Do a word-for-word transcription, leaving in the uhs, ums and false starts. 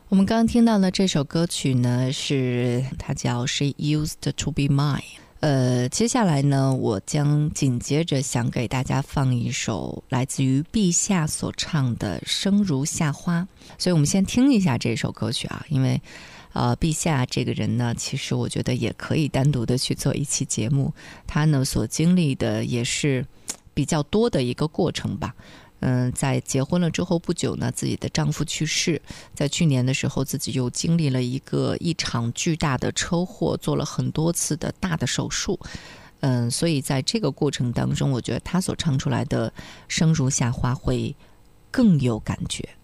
我们刚刚听到的这首歌曲呢，是它叫 She Used to Be Mine。呃，接下来呢，我将紧接着想给大家放一首来自于陛下所唱的《生如夏花》，所以我们先听一下这首歌曲啊，因为呃，陛下这个人呢，其实我觉得也可以单独的去做一期节目，他呢所经历的也是比较多的一个过程吧。嗯，在结婚了之后不久呢，自己的丈夫去世，在去年的时候，自己又经历了一个一场巨大的车祸，做了很多次的大的手术。嗯，所以在这个过程当中，我觉得他所唱出来的《生如夏花》会更有感觉。